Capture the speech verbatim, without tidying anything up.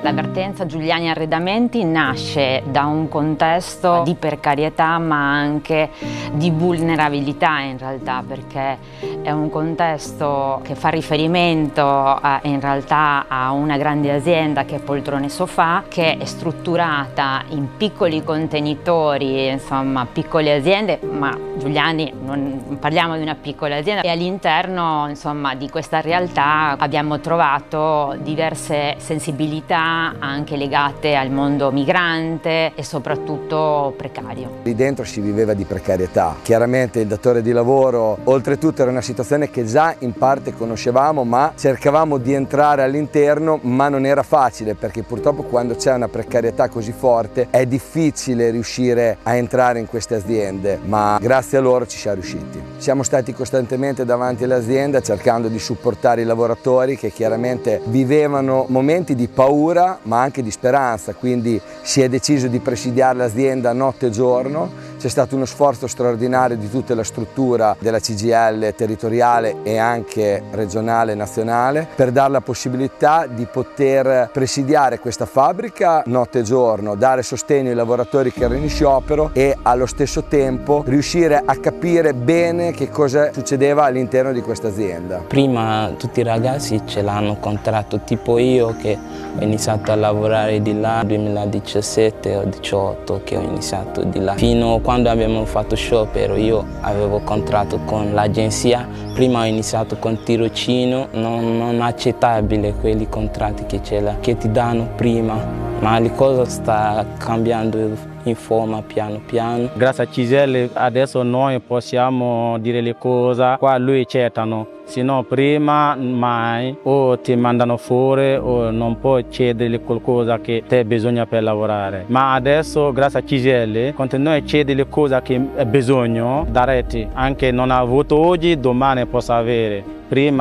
La vertenza Giuliani Arredamenti nasce da un contesto di precarietà ma anche di vulnerabilità in realtà, perché è un contesto che fa riferimento a, in realtà a una grande azienda che è Poltrone Sofà, che è strutturata in piccoli contenitori, insomma piccole aziende, ma Giuliani non parliamo di una piccola azienda, e all'interno insomma di questa realtà abbiamo trovato diverse sensibilità anche legate al mondo migrante e soprattutto precario. Lì dentro si viveva di precarietà, chiaramente il datore di lavoro, oltretutto era una situazione che già in parte conoscevamo, ma cercavamo di entrare all'interno, ma non era facile perché purtroppo quando c'è una precarietà così forte è difficile riuscire a entrare in queste aziende, ma grazie a loro ci siamo riusciti. Siamo stati costantemente davanti all'azienda cercando di supportare i lavoratori che chiaramente vivevano momenti di paura ma anche di speranza, quindi si è deciso di presidiare l'azienda notte e giorno. C'è stato uno sforzo straordinario di tutta la struttura della C G I L territoriale e anche regionale e nazionale per dare la possibilità di poter presidiare questa fabbrica notte e giorno, dare sostegno ai lavoratori che erano in sciopero e allo stesso tempo riuscire a capire bene che cosa succedeva all'interno di questa azienda. Prima tutti i ragazzi ce l'hanno contratto, tipo io che ho iniziato a lavorare di là nel duemiladiciassette o diciotto che ho iniziato di là. Fino a quando abbiamo fatto sciopero io avevo contratto con l'agenzia, prima ho iniziato con tirocinio, non, non accettabile quelli contratti che, che ti danno prima, ma le cose stanno cambiando in forma piano piano. Grazie a Ciselle adesso noi possiamo dire le cose, qua lui accettano, se no prima mai o ti mandano fuori o non puoi chiedere qualcosa che te bisogna per lavorare. Ma adesso grazie a Ciselle, quando noi chiedi le cose che hai bisogno, darete, anche non ha avuto oggi, domani posso avere. Prima